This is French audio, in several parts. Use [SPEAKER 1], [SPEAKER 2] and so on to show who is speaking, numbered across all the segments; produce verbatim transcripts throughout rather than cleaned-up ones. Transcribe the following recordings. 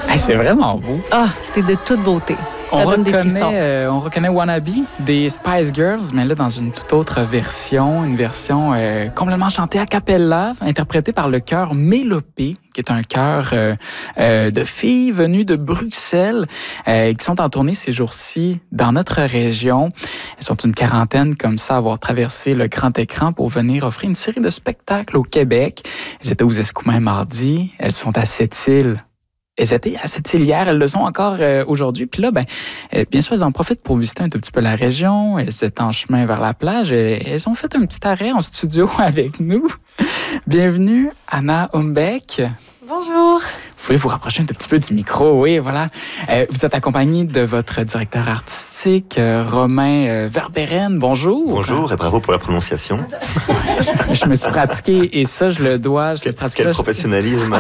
[SPEAKER 1] Hey, c'est vraiment beau.
[SPEAKER 2] Ah, c'est de toute beauté.
[SPEAKER 1] On
[SPEAKER 2] Ça donne des
[SPEAKER 1] reconnaît,
[SPEAKER 2] frissons.
[SPEAKER 1] euh, on reconnaît Wannabe des Spice Girls, mais là, dans une toute autre version, une version euh, complètement chantée a cappella, interprétée par le chœur Mélopée, qui est un chœur euh, euh, de filles venues de Bruxelles, euh, qui sont en tournée ces jours-ci dans notre région. Elles sont une quarantaine comme ça à avoir traversé le grand écran pour venir offrir une série de spectacles au Québec. Elles étaient aux Escoumins mardi, elles sont à Sept-Îles. Elles étaient à Sept-Îles hier, elles le sont encore euh, aujourd'hui. Puis là, ben, euh, bien sûr, elles en profitent pour visiter un tout petit peu la région. Elles étaient en chemin vers la plage. Et elles ont fait un petit arrêt en studio avec nous. Bienvenue, Anna Humbeck.
[SPEAKER 3] Bonjour.
[SPEAKER 1] Vous pouvez vous rapprocher un tout petit peu du micro, oui, voilà. Euh, vous êtes accompagnée de votre directeur artistique, euh, Romain euh, Verberen. Bonjour.
[SPEAKER 4] Bonjour et bravo pour la prononciation.
[SPEAKER 1] je, je me suis pratiqué et ça, je le dois. Je
[SPEAKER 4] Quel,
[SPEAKER 1] pratiqué,
[SPEAKER 4] quel
[SPEAKER 1] je...
[SPEAKER 4] professionnalisme.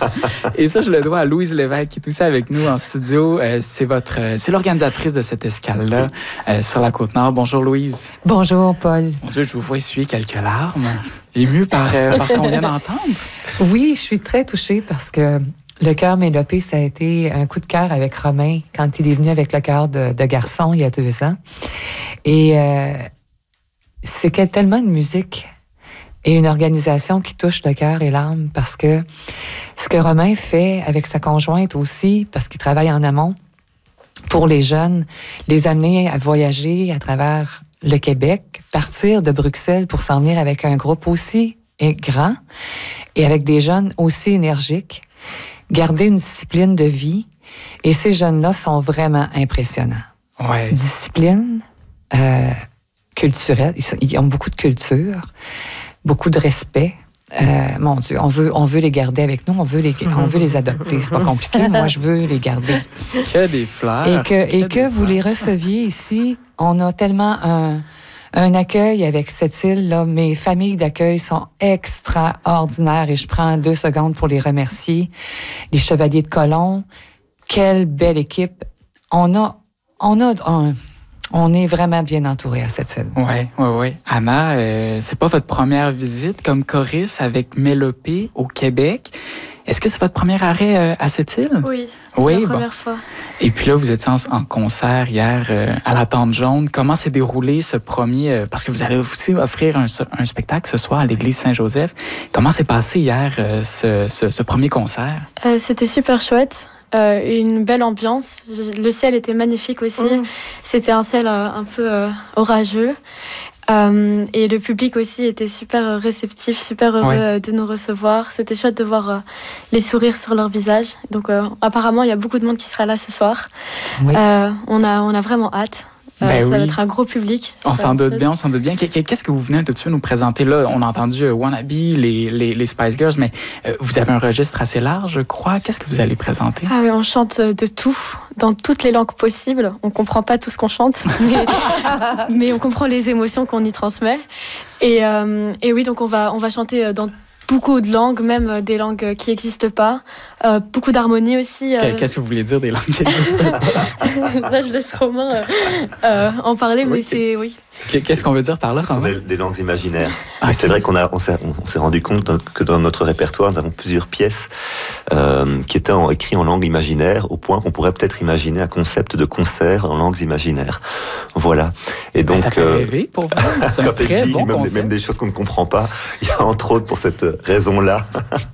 [SPEAKER 1] Et ça, je le dois à Louise Lévesque qui est aussi avec nous en studio. Euh, c'est votre, euh, c'est l'organisatrice de cette escale-là euh, sur la Côte-Nord. Bonjour Louise.
[SPEAKER 2] Bonjour, Paul.
[SPEAKER 1] Mon Dieu, je vous vois essuyer quelques larmes. Ému par, euh, par ce qu'on vient d'entendre.
[SPEAKER 2] Oui, je suis très touchée parce que le chœur Mélopée, ça a été un coup de cœur avec Romain quand il est venu avec le chœur de, de garçon il y a deux ans. Et euh, c'est que tellement de musique et une organisation qui touche le cœur et l'âme parce que ce que Romain fait avec sa conjointe aussi, parce qu'il travaille en amont pour les jeunes, les amener à voyager à travers le Québec, partir de Bruxelles pour s'en venir avec un groupe aussi grand et avec des jeunes aussi énergiques, garder une discipline de vie. Et ces jeunes-là sont vraiment impressionnants.
[SPEAKER 1] Ouais.
[SPEAKER 2] Discipline euh, culturelle. Ils, sont, ils ont beaucoup de culture, beaucoup de respect. Euh, mon Dieu, on veut, on veut les garder avec nous, on veut les, on veut les adopter. C'est pas compliqué. Moi, je veux les garder.
[SPEAKER 1] Que des fleurs.
[SPEAKER 2] Et que, et que vous
[SPEAKER 1] fleurs.
[SPEAKER 2] les receviez ici. On a tellement un, un accueil avec cette île-là. Mes familles d'accueil sont extraordinaires et je prends deux secondes pour les remercier. Les Chevaliers de Colomb, quelle belle équipe. On a, on a un... On est vraiment bien entouré à cette île.
[SPEAKER 1] Oui, oui, oui. Anna, euh, c'est pas votre première visite comme choriste avec Mélopée au Québec. Est-ce que c'est votre premier arrêt euh, à cette île?
[SPEAKER 3] Oui, c'est
[SPEAKER 1] Oui,
[SPEAKER 3] la
[SPEAKER 1] bon.
[SPEAKER 3] première fois.
[SPEAKER 1] Et puis là, vous étiez en, en concert hier euh, à la Tente Jaune. Comment s'est déroulé ce premier... Euh, parce que vous allez aussi offrir un, un spectacle ce soir à l'église Saint-Joseph. Comment s'est passé hier euh, ce, ce, ce premier concert?
[SPEAKER 3] Euh, c'était super chouette. Euh, une belle ambiance. Le ciel était magnifique aussi. Mmh. C'était un ciel euh, un peu euh, orageux. Euh, et le public aussi était super réceptif, super heureux ouais. de nous recevoir. C'était chouette de voir euh, les sourires sur leur visage. Donc euh, apparemment, il y a beaucoup de monde qui sera là ce soir. Oui. Euh, on a, on a vraiment hâte. Euh,
[SPEAKER 1] ben
[SPEAKER 3] ça
[SPEAKER 1] oui.
[SPEAKER 3] va être un gros public.
[SPEAKER 1] On s'en doute bien, on s'en doute bien. Qu'est-ce que vous venez tout de suite nous présenter là? On a entendu euh, Wannabe, les, les, les Spice Girls, mais euh, vous avez un registre assez large, je crois. Qu'est-ce que vous allez présenter?
[SPEAKER 3] Ah oui, on chante de tout, dans toutes les langues possibles. On comprend pas tout ce qu'on chante, mais, mais on comprend les émotions qu'on y transmet. Et, euh, et oui, donc on va, on va chanter dans beaucoup de langues, même des langues qui n'existent pas. Euh, beaucoup d'harmonie aussi. Euh...
[SPEAKER 1] Qu'est-ce que vous voulez dire des langues qui n'existent pas?
[SPEAKER 3] Là, je laisse Romain euh, euh, en parler, mais
[SPEAKER 1] oui.
[SPEAKER 3] c'est... oui.
[SPEAKER 1] Qu'est-ce qu'on veut dire par là,
[SPEAKER 4] Romain? Ce sont des, des langues imaginaires.
[SPEAKER 1] Ah, okay.
[SPEAKER 4] C'est vrai qu'on a, on s'est, on s'est rendu compte que dans notre répertoire, nous avons plusieurs pièces euh, qui étaient en, écrites en langue imaginaire, au point qu'on pourrait peut-être imaginer un concept de concert en langues imaginaires. Voilà.
[SPEAKER 1] Et donc, ça fait euh, rêver pour vous. C'est un très
[SPEAKER 4] dit,
[SPEAKER 1] bon
[SPEAKER 4] même,
[SPEAKER 1] concept.
[SPEAKER 4] Même des choses qu'on ne comprend pas. Il y a entre autres pour cette raison-là.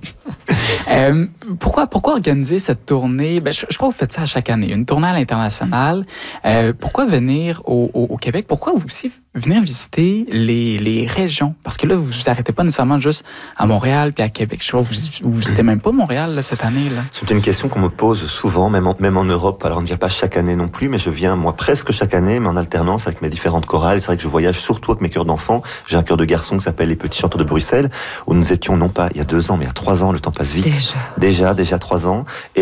[SPEAKER 1] euh, pourquoi, pourquoi organiser cette tournée? Ben, je, je crois que vous faites ça à chaque année, une tournée à l'international. Euh, pourquoi venir au, au, au Québec? Pourquoi aussi venir visiter les, les régions? Parce que là, vous ne vous arrêtez pas nécessairement juste à Montréal puis à Québec. Je crois que vous ne visitez même pas Montréal là, cette année. Là.
[SPEAKER 4] C'est une question qu'on me pose souvent, même en, même en Europe. Alors, on ne vient pas chaque année non plus, mais je viens, moi, presque chaque année, mais en alternance avec mes différentes chorales. C'est vrai que je voyage surtout avec mes chœurs d'enfants. J'ai un chœur de garçon qui s'appelle Les Petits Chanteurs de Bruxelles, où nous étions non pas il y a deux ans, mais il y a trois ans. Le temps passe vite.
[SPEAKER 2] Déjà.
[SPEAKER 4] Déjà, déjà trois ans. Et